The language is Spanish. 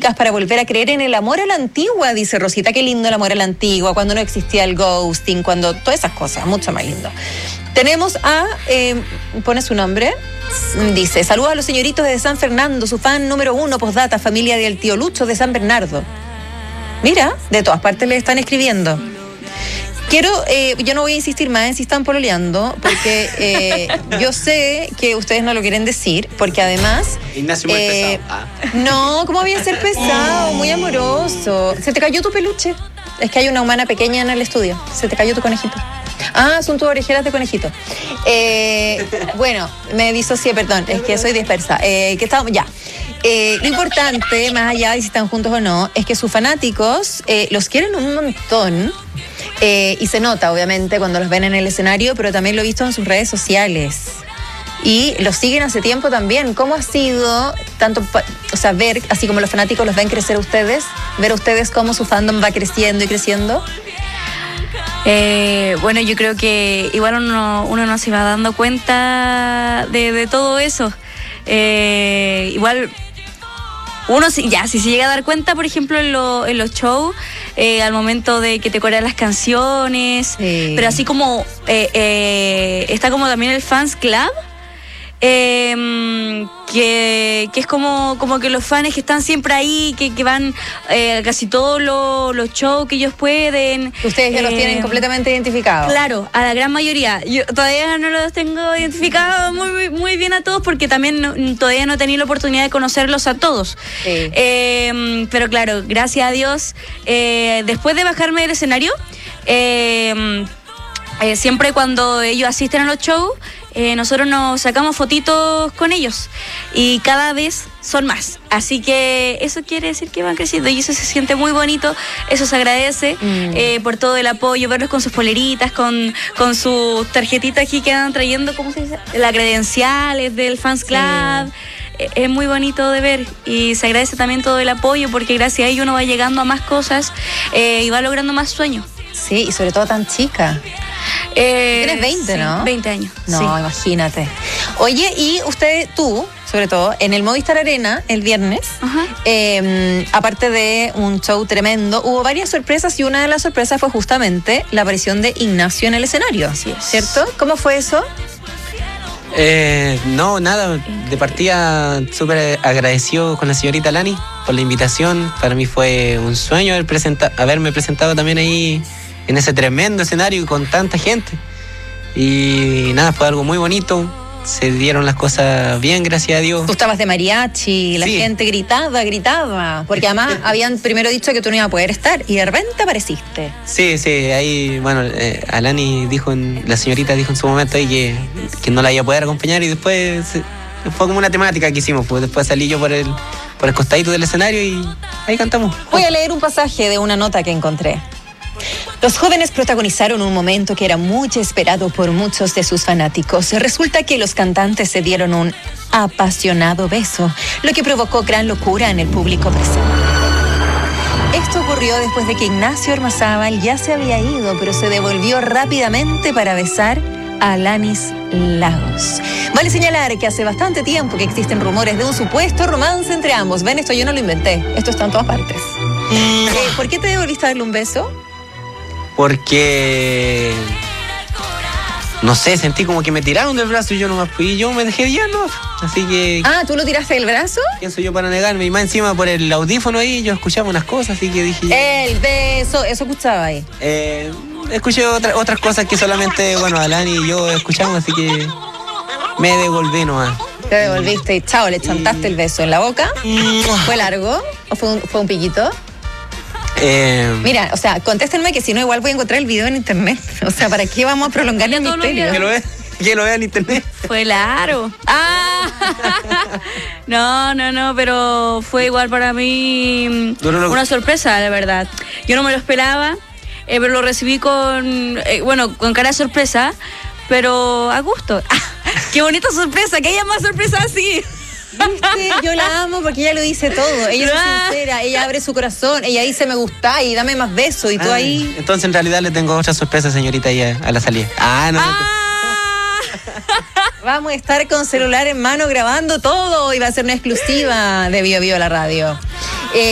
específicas para volver a creer en el amor a la antigua, dice Rosita. Qué lindo el amor a la antigua, cuando no existía el ghosting, cuando todas esas cosas, mucho más lindo. Tenemos a, pone su nombre, dice, saludos a los señoritos de San Fernando, su fan número 1, postdata, familia del tío Lucho de San Bernardo. Mira, de todas partes le están escribiendo. Yo no voy a insistir más en si están pololeando, porque yo sé que ustedes no lo quieren decir, porque además... Ignacio muy pesado. No, ¿cómo voy a ser pesado? Muy amoroso. ¿Se te cayó tu peluche? Es que hay una humana pequeña en el estudio. Se te cayó tu conejito. Ah, son tus orejeras de conejito. Bueno, me disocié, perdón, es que soy dispersa. Que estamos, ya. Lo importante, más allá de si están juntos o no, es que sus fanáticos los quieren un montón. Y se nota, obviamente, cuando los ven en el escenario, pero también lo he visto en sus redes sociales. Y los siguen hace tiempo también. ¿Cómo ha sido tanto, ver, así como los fanáticos los ven crecer a ustedes, ver a ustedes cómo su fandom va creciendo y creciendo? Bueno, yo creo que igual uno no se va dando cuenta de todo eso. Igual uno si se llega a dar cuenta, por ejemplo, en los shows, al momento de que te corean las canciones, sí. Pero así como está como también el Fans Club, que es como que los fans que están siempre ahí, que van casi todos los shows que ellos pueden. Ustedes ya los tienen completamente identificados. Claro, a la gran mayoría. Yo todavía no los tengo identificados muy, muy bien a todos, porque también todavía no he tenido la oportunidad de conocerlos a todos. Sí. Pero claro, gracias a Dios, después de bajarme del escenario, siempre cuando ellos asisten a los shows, nosotros nos sacamos fotitos con ellos y cada vez son más, así que eso quiere decir que van creciendo y eso se siente muy bonito, eso se agradece por todo el apoyo, verlos con sus poleritas, con sus tarjetitas aquí que van trayendo, ¿cómo se dice? Las credenciales del Fans Club. Sí. Es muy bonito de ver y se agradece también todo el apoyo, porque gracias a ello uno va llegando a más cosas y va logrando más sueños. Sí, y sobre todo tan chica. Tienes 20, sí, ¿no? 20 años. No, sí. Imagínate. Oye, y tú, sobre todo, en el Movistar Arena, el viernes, aparte de un show tremendo, hubo varias sorpresas y una de las sorpresas fue justamente la aparición de Ignacio en el escenario. Así es. ¿Cierto? ¿Cómo fue eso? No, nada, de partida súper agradecido con la señorita Lani por la invitación. Para mí fue un sueño haberme presentado también ahí en ese tremendo escenario con tanta gente. Y nada, fue algo muy bonito. Se dieron las cosas bien, gracias a Dios. Tú estabas de mariachi, la gente gritaba, porque además habían primero dicho que tú no ibas a poder estar y de repente apareciste. Sí, ahí, bueno, Alani la señorita dijo en su momento ahí que no la iba a poder acompañar y después fue como una temática que hicimos, pues después salí yo por el costadito del escenario y ahí cantamos. Voy a leer un pasaje de una nota que encontré. Los jóvenes protagonizaron un momento que era muy esperado por muchos de sus fanáticos. Resulta que los cantantes se dieron un apasionado beso, lo que provocó gran locura en el público presente. Esto ocurrió después de que Ignacio Ormazábal ya se había ido, pero se devolvió rápidamente para besar a Alanis Lagos. Vale señalar que hace bastante tiempo que existen rumores de un supuesto romance entre ambos. Ven, esto yo no lo inventé, esto está en todas partes. ¿Por qué te devolviste a darle un beso? Porque no sé, sentí como que me tiraron del brazo y yo nomás fui y yo me dejé guiar, ¿no? Así que... Ah, ¿tú lo tiraste del brazo? Pienso yo para negarme y más encima por el audífono ahí yo escuchaba unas cosas, así que dije... El beso, eso escuchaba ahí. Escuché otras cosas que solamente, bueno, Alani y yo escuchamos, así que me devolví nomás. Te devolviste y chao, le chantaste el beso en la boca. ¿Fue largo o fue un piquito? Mira, o sea, contéstenme que si no igual voy a encontrar el video en internet. O sea, ¿para qué vamos a prolongar el misterio? Que lo vea en internet. Fue largo. No, pero fue igual para mí una sorpresa, la verdad. Yo no me lo esperaba, pero lo recibí con cara de sorpresa, pero a gusto. ¡Qué bonita sorpresa! Que haya más sorpresas así. ¿Viste? Yo la amo porque ella lo dice todo. Ella es sincera, ella abre su corazón, ella dice me gusta y dame más besos y tú ahí. Entonces en realidad le tengo otra sorpresa, señorita, ahí a la salida. Vamos a estar con celular en mano grabando todo y va a ser una exclusiva de Bio Bio a la radio.